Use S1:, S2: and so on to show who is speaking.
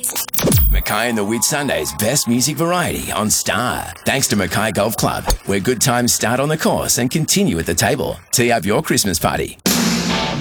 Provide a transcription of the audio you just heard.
S1: Mackay and the Whitsundays' best music variety on Star. Thanks to Mackay Golf Club, where good times start on the course and continue at the table. Tee up your Christmas party.